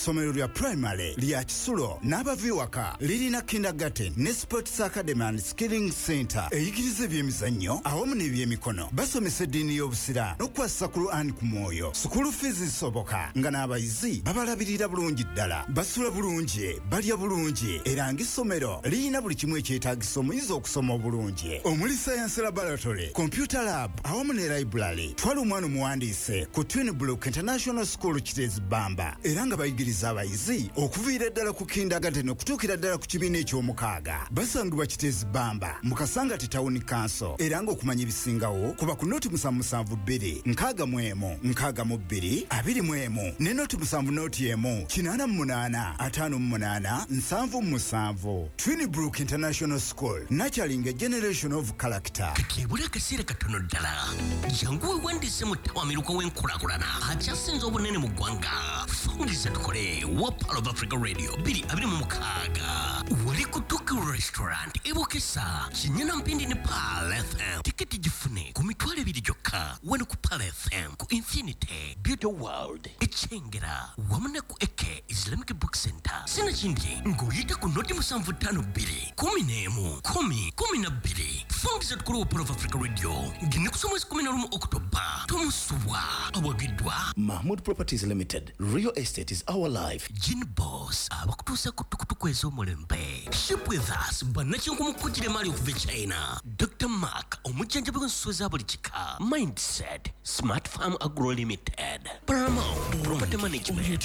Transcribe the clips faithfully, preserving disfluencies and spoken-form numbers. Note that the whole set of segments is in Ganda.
Somero lya primary lya Kisulo n'abaviwaka lirina kindergarten ne sports academy and skilling center eyigiriza ebyemizannyo awamu n'ebyemikono. Basomesa eddiini y'obusira n'okwassa ku Qur'an ku mwoyo. School fees zisoboka nga n'abayizi babalabirira bulungi ddala. Basula bulungi, balya bulungi era ng'essomero lirina buli kimu ekyetaagisa omuyizi okusoma obulungi. Omuli science laboratory, computer lab awamu ne library. Twala omwana omuwandiise ku Twin Brook International School Kitezi Bamba era nga bayigiriza abayizi okuviira ddala ku kindergarten okutuukira ddala ku kibiina eky'omukaaga. Basangibwa Kitezi Bamba mu Kasangati Town Council era ng'okumanya ebisingawo kuba ku noti musanvu musanvu bbiri nkaaga mu emu nkaaga mu bbiri abiri mu emu ne noti musanvu noti emu kinaana mu munaana ataano mu munaana nsanvu mu musanvu. Twin Brook International School nurturing a generation of character. Kakebula akaseera katono ddala jangu wewandiise mu ttawamiruka w'enkulaakulana akyasinze obunene mu ggwanga. Fungisa tukole wa Pearl of Africa Radio biri abiri mu mukaaga wali ku Tuki Restaurant ebokesa kinyana mpindi ne Pearl F M. Tiketi gifune ku mitwalo ebiri gyokka wano ku Pearl F M ku Infinity Beauty World Echengera wamu ne ku Eke Islamic Book Center. Sina kindi ng'oyita ku noti musanvu ttaano bbiri kumi n'emu kumi kumi na bbiri. Fungisa tukole wa Pearl of Africa Radio ngine kusoma kumi na lumu Oktoba tomusubwa awagiddwa Mahmood Properties Limited. Real estate is our life. Gin Boss abakutuusa ku tukutuku ez'omulembe. Ship with us bannakinku mukujjira mali okuva China. Doctor Mark omujjanjabi w'ensuso za buli kika. Mindset Smart Farm Agro Limited. Paramount Property Management.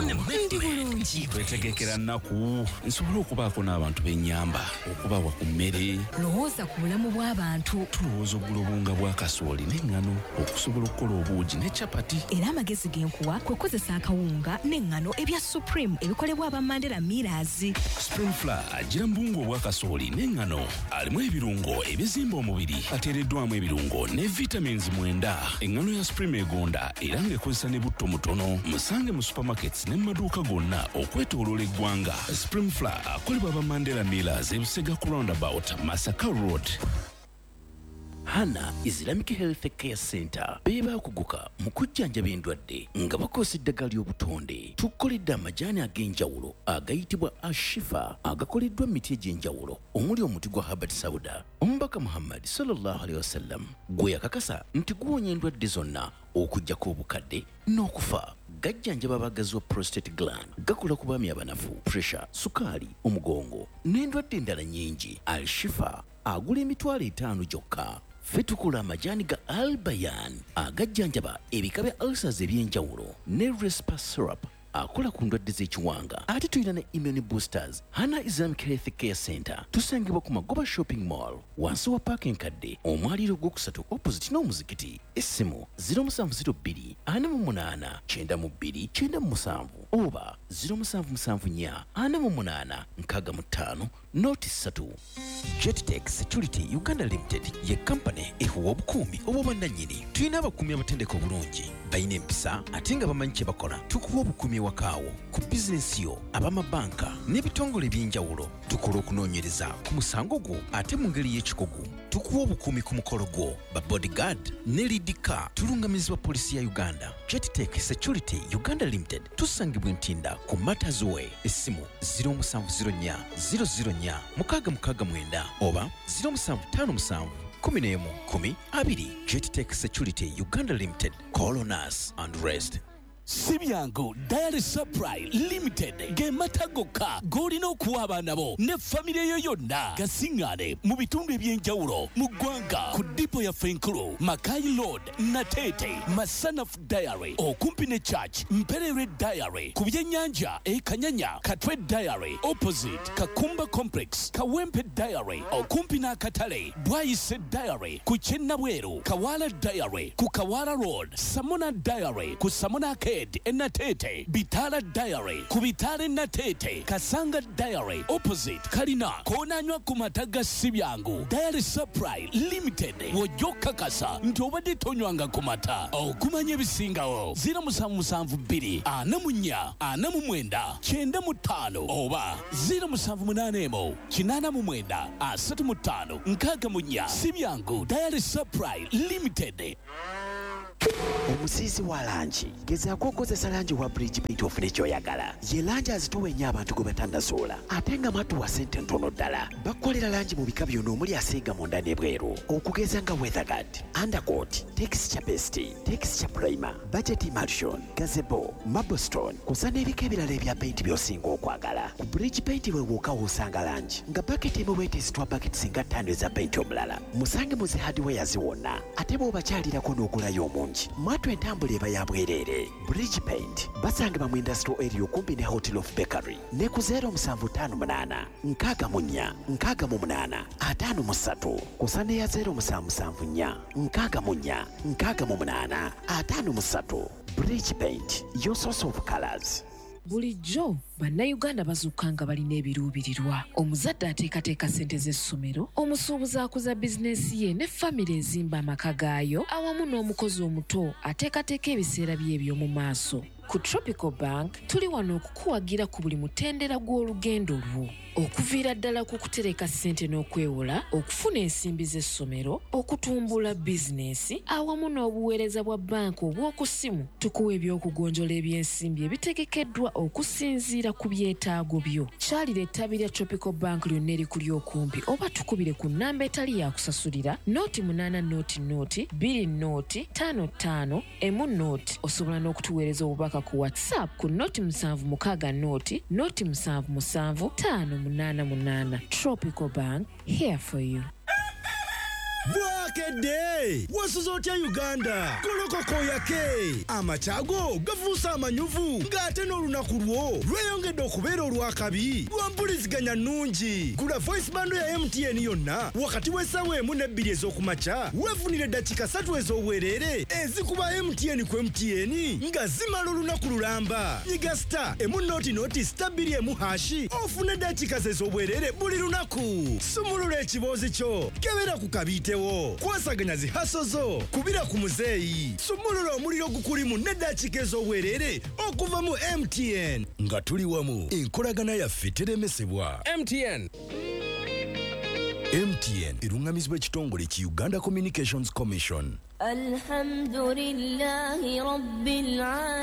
Twetegekera nnaku nsobola okubaako n'abantu b'ennyamba okubawa ku mmere. Lowooza ku bulamu bw'abantu. Tulowooza oggula obunga bwa kasooli n'eŋŋano okusobola okukola obuugi ne capati. Era amagezi genkuwa kwe kukozesa akawunga n'eŋŋano ebya Supreme ebikolebwa aba Mandela Millers. Spring Flour agira mbungu obwa kasooli n'eŋŋano alimu ebirungo ebizimba omubiri ateereddwamu ebirungo ne vitamins mwenda. Eŋŋano ya Supreme egonda era ng'ekozesa ne butto mutono. Musange mu supermarkets ne mu maduuka gonna okwetooloola eggwanga. Spring Flour akolebwa aba Mandela Millers e Busega ku roundabout Masaka Road. Hana Islamic Health Care Center beba kuguka mu kujjanjaba endwadde nga bakozesa eddagala ly'obutonde. Tukoledde amajaani ag'enjawulo agayitibwa Ashifa agakoleddwa emiti egy'enjawulo omuli omuti gwa Habat Sauda. Omubaka Muhammad sallallahu alaihi wasallam gwe yakakasa nti guwonya endwadde zonna okuggyako obukadde n'okufa. Gajjanjaba abagazi wa prostate gland, gakola ku baami abanafu, pressure, sukaali, omugongo n'endwadde endala nnyingi. Al-Shifa agula emitwalo etaano gyokka. Ffe tukula amajaani ga Al-Bayan agajjanjaba ebika bya ulcers eby'enjawulo ne Respa syrup akola ku ndwadde z'ekiwanga. Ate tulina ne immune boosters. Hana Islamic Health Care Center tusangibwa ku Magoba Shopping Mall wansi wa Park Enkadde omwaliro gw'okusatu opposite n'omuzikiti. Essimu zero seven zero two ana mu munaana kyenda mu bbiri kyenda mu musanvu oba zero seven seven four ana mu munaana nkaaga mu ttaano noti ssatu. Jettech Security Uganda Limited ye company ehuwa obukuumi obw'obwannannyini. Tulina abakuumi abatendeka obulungi balina empisa ate nga bamanyi kye bakola. Tukuwa obukuumi wakaawo ku bizinensi yo ab'amabanka n'ebitongole eby'enjawulo. Tukola okunoonyereza ku musango gwo ate mu ngeri y'ekikugu. Tukuwa obukuumi ku mukolo gwo ba bodyguard ne lidika tulungamizibwa polisi ya Uganda. Jettech Security Uganda Limited tusangibwa Ntinda ku Matters Way. Essimu zero seven zero four zero zero four mukaaga mukaaga mwenda oba zero seven five seven kumi n'emu kumi abiri. Jettech Security Uganda Limited. Call on us and rest. Sibyango Diary Supply Limited gematagoka golina okuwa abaana bo ne famire yo yonna gasingane mu bitundu ebyenjawulo mu ggwanga ku dipo ya Fenkulu Makai Road Natete Masanaf Diary okumpi ne Church Mperere Diary ku byennyanja e Kanyanya Katwe Diary opposite Kakumba Complex Kawempe Diary okumpi n'akatale Bwayise Diary ku Kyennabweru Kawala Diary ku Kawala Road Samona Diary ku Samona Ke Enatete Bitala Diary ku Bitale Natete Kasanga Diary opposite Kalina konanywa ku mataga Sibyangu Diary Supply Limited wojoka kasa nti obadde tonywanga ku mata okumanya ebisingawo zero seven seven two ana mu nnya ana mu mwenda kyenda mu ttaano oba zero seven eight emu kinaana mu mwenda asatu mu ttaano nkaaga mu nnya. Sibyangu Diary Supply Limited. omusiisi wa langi gezaako okozesa langi wa bridge paint ofune ky'oyagala ye langi azitowa ennyo abantu gwe batannasuula ate nga mwatuwa ssente ntono ddala bakukolera langi mu bika byonna omuli asiiga munda n'ebweru okugeza nga weatherguard undercoat texture paste texture primer budget emulsion gazebo marblestone kusa n'ebika ebirala ebya paint by'osinga okwagala ku bridge paint bwe wookaawo osanga langi nga baketi emu weeteesitwa baketi nga ttaano eza paint omulala musange mu zi hardware ziwonna ate bw'obakyalirako n'ogulayo omungi mwatu entambula eba ya bwereere bridge paint basangibwa mu industrial area okumpi ne hotel of bakery ne ku zero musanvu ttaano munaana nkaaga mu nnya nkaaga mu munaana ataano mu ssatu kusa n'eya zero musanvu musanvu nnya nkaaga mu nnya nkaaga mu munaana ataano mu ssatu bridge paint your source of colors. Bulijjo bannayuganda bazuuka nga balina ebiruubirirwa omuzadde ateekateeka ssente z'essomero omusuubuzi akuza bizinensi ye ne famire ezimba amaka gaayo awamu n'omukozi omuto ateekateeka ebiseera bye eby'omu maaso ku Tropical Bank tuli wano okukuwagira ku buli mutendera gw'olugendo lwo okuviira ddala ku kutereka ssente n'okwewola okufuna ensimbi z'essomero okutumbula bizinensi awamu n'obuweereza bwa banka obw'oku ssimu tukuwa ebyokugonjola ebyensimbi ebitegekeddwa okusinziira ku byetaago byo kyalira ettabi lya Tropical Bank lyonna erikuli okumpi oba tukubire ku nnamba etali yakusasulira nooti munaana nooti nooti bbiri nooti ttaano ttaano emu nooti osobola n'okutuweereza obubaka ku WhatsApp ku nooti musanvu mukaaga nooti nooti musanvu musanvu ttaano munaana munaana. Tropical Bank, here for you. Bwakedde wasuza otya Uganda kolokoko yake amachago gafuusa amanyuvu ng'ate n'olunaku lwo lweyongedde okubeera olwakabi lwampuliziganya nnungi gula voice bando ya M T N yonna wakati w'essaawa emu n'ebbiri ez'okumakya weefunire eddakiika ssatu ez'obwereere ezikuba M T N ku M T N nga zimala olunaku lulamba nyiga star emu nooti nooti star bbiri emu hashi ofune eddakiika ze ez'obwereere buli lunaku sumulula ekiboozi kyo kebera ku kabiite kwasaganya zihaso zo kubira ku muzeeyi sumulula omuliro gukulimu n'eddakiika ez'obwereere okuva mu M T N nga tuli wamu enkolagana yaffe teremesebwa. M T N M T N erungamizibwa ekitongole ki Uganda Communications Commission. Alhamdulillahi Rabbil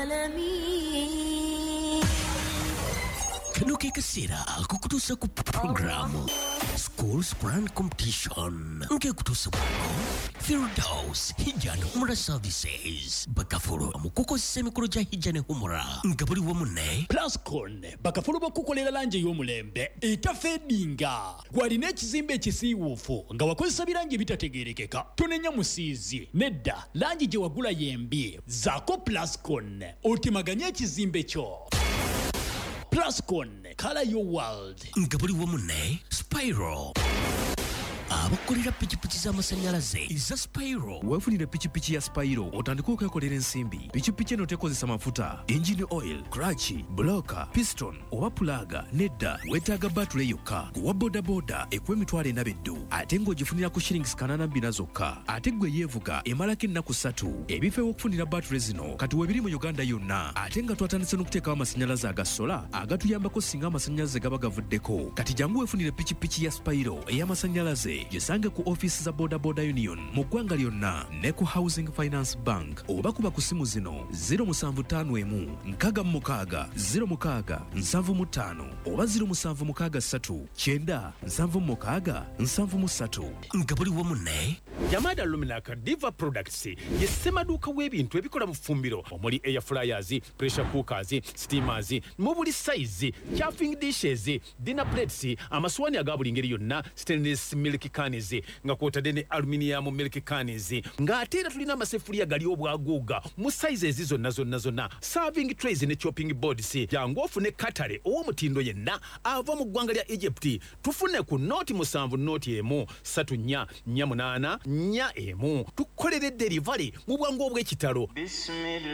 Alamin. Kano ke kaseera kukutuusa ku programu Schools Grand Competition nke kutuusa Firdaus Hijja ne Humra Services bakafulu mukukozesa emikolo gya Hijja ne Humra nga buli wamu ne Plascon bakafulu bakukolera langi ey'omulembe etafeedinga gwalina ekizimbe ekisiiwuufu nga wakozesa birangi ebitategeerekeka tonenya musiizi nedda langi gye wagula yembi zaako Plascon otemaganye ekizimbe kyo. Plascon, color your world. Nga buli wamu ne Spyro abakolera pikipiki z'amasannyalaze eza Spyro. Weefunire pikipiki ya Spyro otandika okwekolera ensimbi. Pikipiki eno tekozesa mafuta, engine oil, clutch, blocker, piston oba pulaga nedda weetaaga batule yokka. Kuwa bodaboda ekuwa emitwalo ena beddu ate ng'ogifunira ku shillings kanaana bbina zokka. Ate gwe yeevuga emalako ennaku ssatu. Ebifo ew'okufunira batule zino kati weebiri mu Uganda yonna ate nga twatandise n'okuteekawo amasannyalaze aga sola agatuyambako singa amasannyalaze gaba gavuddeko. Kati jangu weefunire pikipiki ya Spyro ey'amasannyalaze gisange ku office za Boda Boda Union mu ggwanga lyonna ne ku Housing Finance Bank oba kuba ku simu zino zero musanvu ttaano emu nkaaga mu mukaaga zero mukaaga nsanvu mu ttaano oba zero musanvu mukaaga ssatu kyenda nsanvu mu mukaaga nsanvu mu ssatu. Nga buli wamu ne Yamada Luminaka Diva Products ye ssemaduuka w'ebintu ebikola mu ffumbiro omuli air fryers, pressure cookers, steamers mu buli size, chafing dishes, dinner plates, amasuwani aga buli ngeri yonna, stainless milk cans nga kwotadde ne aluminium milk cans ng'ate era tulina amaseffuliya gali obwaguuga mu size ezo zonna zonna zonna, serving trays ne chopping boards. Jangu ofune katale ow'omutindo yenna ava mu ggwanga lya Egypt tufune ku nooti musanvu nooti emu ssatu nnya nnya munaana nnya emu tukolere delivery mu bwangu obw'ekitalo.